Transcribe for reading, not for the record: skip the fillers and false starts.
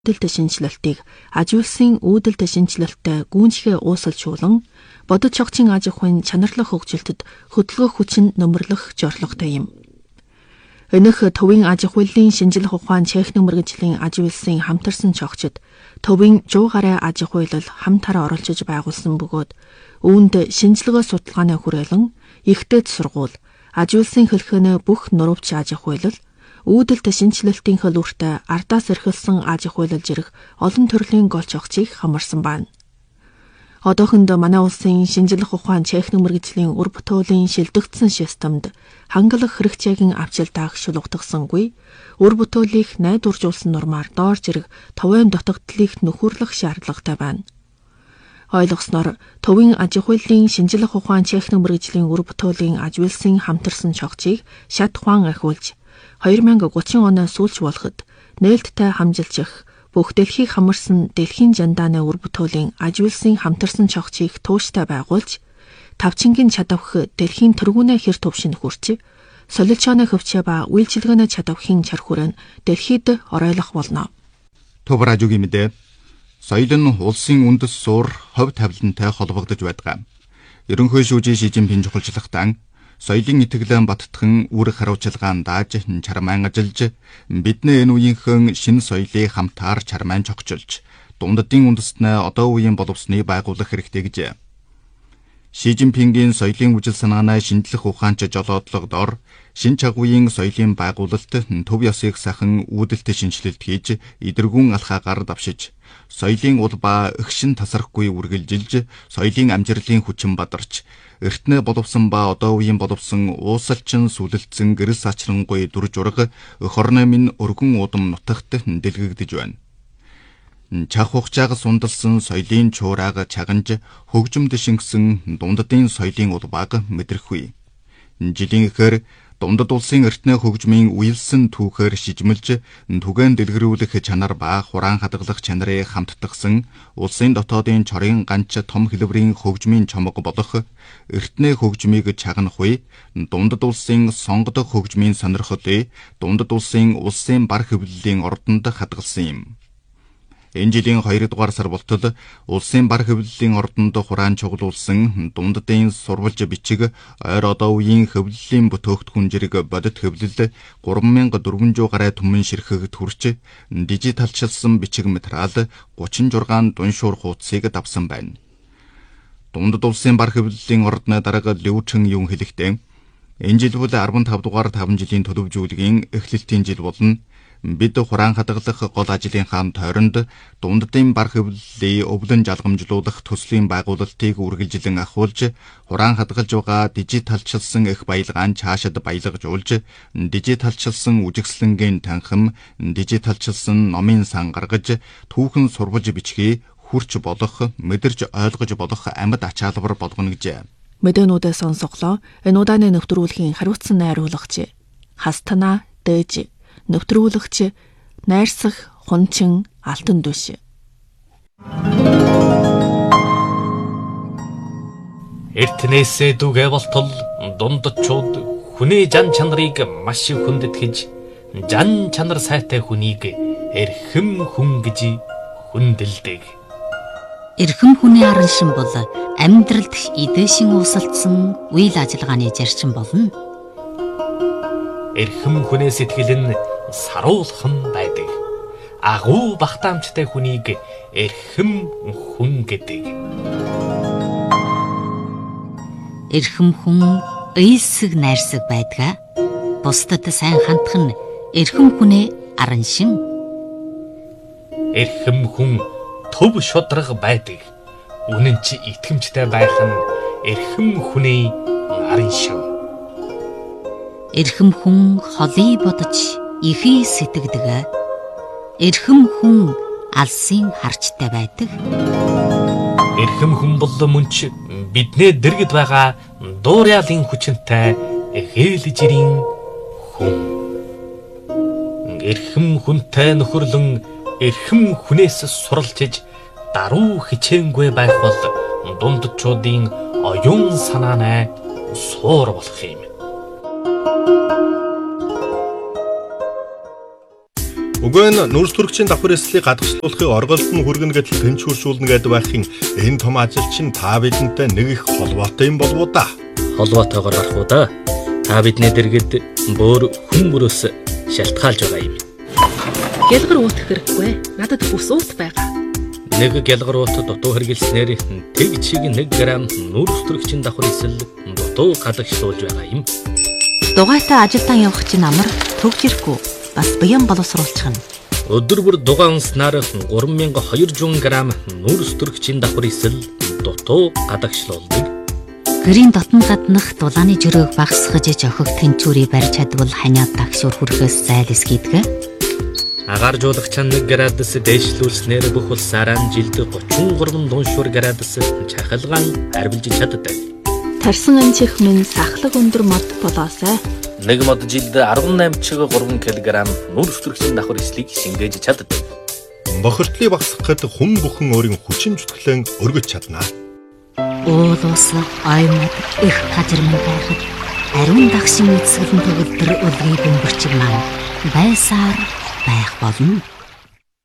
үүдэлтэй шинжилэлтийг аж үйлсийн үүдэлтэй шинжилэлттэй гүйнжихээ уусалжуулан бодит чогчийн аж ахуйн чанарлах хөгжилтөд хөдөлгөөх хүчин нөмрлөх зорилготой юм. Өнөөх төвийн аж ахуйлын шинжилх ухаан техник мэргэжлийн аж үйлсийн хамтарсан чогчид төвийн 100 гаруй аж ахуйлал хамтараа оролцож байгуулсан бөгөөд үүнд шинжилгээ судалгааны хүрээлэн ихтэйд сургууль, аж үйлсийн хэлхэнэ бүх нурвч аж ахуйлал, үүдэлтэй шинжилэлтийн хөлбөртөй ардаас эрхэлсэн аж ахуйлал зэрэг олон төрлийн гол чогчийг хамарсан байна. Одоохондоо манай улсын шинжилх ухаан техник мэргэжлийн үр бүтээлийн шилдэгдсэн системд хангалах хэрэгцээгийн авчил даах шулуутгасангүй, үр бүтээлийг найдваржуулсан нормаар доор зэрэг товын дутагдлыг нөхөрлөх шаардлагатай байна. Ойлгосноор төвийн аж ахуйлын шинжилх ухаан техник мэргэжлийн үр бүтээлийн аж үйлсийн хамтарсан чогчийг шат ухаан ахиулж 2030 оноос сүүлч болоход нээлттэй хамжилчих бүх дэлхийг хамарсан дэлхийн жандааны үр бүтээлийн аж үйлсийн хамтарсан чогчийг тууштай байгуулж тавчингийн чадавх дэлхийн тэргүүнээ хэр төвшин хүрч солилцооны хөвчөө ба үйлчилгээний чадавхын чар хүрээнд дэлхийд оройлох болно. Төв радиогийн мэдээ соёл нь улсын үндэс суур ховь тавилантай холбогдож байдаг. Ерөнхий шүүжийн Ши Жинпин чухалчлагтан соёлын итгэлэн баттхан үр харуулчилгаан дааж чармайн ажиллаж бидний энэ үеийнхэн шинэ соёлыг хамтаар чармайн чогчилж дундадын үндэстнээ одоо үеийн боловсны байгуулах хэрэгтэй гэжээ. Ши Жинпингийн соёлын үжил санаанаа шинжлэх ухаанч жолоодлогодоор шинэ чагвын соёлын байгуулалт төв ёсыг сахан үүдэлтэй шинжилэлт хийж эдэргүүн алхаагаар давшиж соёлын улбаа өгшин тасрахгүй үргэлжилж соёлын амжилтын хүчин бадарч эртнээ боловсон ба одоо үеийн боловсон уусалчин сүлэлцэн гэрэл сачрангуй дүр жураг өх орны минь өргөн удам нутагт дэлгэгдэж байна. Чах хугацааг сундалсан соёлын чуурайг чаганж хөгжимд шингэсэн дундадын соёлын улбааг мэдрэхгүй. Жилийн ихээр дундад улсын эртнээ хөгжмийн уялсан түүхээр шижмэлж түгээн дэлгэрүүлэх чанар ба хураан хадгалах чанарыг хамттгсан улсын дотоодын чорын ганч том хэлбэрийн хөгжмийн чомго болох эртнээ хөгжмийг чагнах үе дундад улсын сонгодог хөгжмийн сонирхолтой дундад улсын бар хэвлэлийн ордонд хадгалсан юм. Энэ жилийн 2 дугаар сар болтол улсын бар хэвлэлийн ордонд хураан чуглуулсан дундадын сурвалж бичиг ойр одоо үеийн хэвлэлийн бүтээгдэхүүн зэрэг бодит хэвлэл 3400 гаруй түмэн ширхэгт хүрч дижиталчилсан бичиг материал 36 дуншуур хуудсыг давсан байна. Дундад улсын бар хэвлэлийн ордны дарга Лүчэн Юн хэлэхдээ энэ жил бол 15 дугаар 5 жилийн төлөвжүүлгийн эхлэлтийн жил болно. Бид хураан хадгалах гол ажлынхаа тойронд дундадын бар хэвлэлийг өвлөн жалгамжлуулах төслийн байгуулалтыг үргэлжлэн ахиулж, хураан хадгалж байгаа дижиталчилсан их баялгаан цаашид баялагжуулж, дижиталчилсан үжигслэнгийн танхим, дижиталчилсан номын сан гаргаж, түүхэн сурвалж бичгийг хүрч болох, мэдэрч ойлгож болох амьд ачаалбар болгоно гэж. Мэдээнүүдээ сонсголоо. Энэ удааны нэвтрүүлгийн хариуцсан найруулагч Хастана Дэж, нэвтрүүлэгч Найрсах Хунчин Алтан Дүш. Эртнээсээ дүгэ болтол дундчууд хүний жан чанарыг маш их хүндэтгэж, жан чанар сайтай хүнийг эрхэм хүн гэж хүндэлдэг. Эрхэм хүний аран шин бол амьдралд эдээшин уусалдсан үйл ажиллагааны зарчим болно. Эрхэм хүнээ сэтгэл нь саруулхан байдаг. Агуу багтаамжтай хүнийг эрхэм хүн гэдэг. Эрхэм хүн ыйлсэг найрсаг байдгаа. Бусдад сайн хандах нь эрхэм хүнээ аран шин. Эрхэм хүн төв шудраг байдаг. Үнэн чи итгэмжтэй байх нь эрхэм хүний аран шин. Эрхэм хүн холыг бодож ихий сэтгэдэг. Эрхэм хүн алсын харчтай байдаг. Эрхэм хүн бол мөнч биднээ дэргэд байгаа дуурайлын хүчинтэй хээлжирийн хүн. Эрхэм хүнтэй нөхөрлөн эрхэм хүнээс суралцж даруй хичээнгүй байх бол дундчуудын оюун санаанаа суур болох юм. Уг нь нүрс төрөгчийн давхар эслийг гадагшлуулахыг орголт нь хүргэнэ гэдэл тэнцвэршүүлнэ гэдэг байхын энэ том ажил чинь та бидэнтэй нэг их холбоотой юм болов уу да? Холбоотойгоор гарах уу да. Та бидний дэргэд бөөр хүн мөрөөс шалтгаалж байгаа юм. Гялгар уутах хэрэггүй. Надад бүс уут байгаа. Нэг гялгар уут дутуу хэрглэснээр тэг чиг 1 грамм нүрс төрөгчийн давхар эсэл дутуу гадагшлуулж байгаа юм. Дугайтай ажилдаа явах чинь амар төгж ирэхгүй. Бас баян боловсруулчихна. Өдөр бүр дугаан унснаар 3200 грамм нүрс төрөгчийн давхар эсэл дутуу гадагшлуулдаг. Гэрийн дотн гаднах дулааны жөрөөг багсгаж жохиг тэнцвэрийг барьж чадвал ханиад тагшуур хүрэхээс зайлс гэдэг. Агаар жуулагчаа 1 градус дээшлүүлснээр бүх улсаараа жилд 33 дуншуур градус чахалгаан арвилж чаддаг. Тарсан амчих минь сахлаг өндөр мод болоосай. Нэг мод жилд 18.3 кг нүрс төрөгчийн давхар эслийг шингээж чаддаг. Бохирдлыг багасгахад хүн бүхэн өөрийн хүчин зүтгэлэн өргөж чадна. Уулуус аймаг их хажирман байхад ариун дагшин эцгэлэн төгөлдөр өлгий бөмбөрчиг маань байсаар байх болно.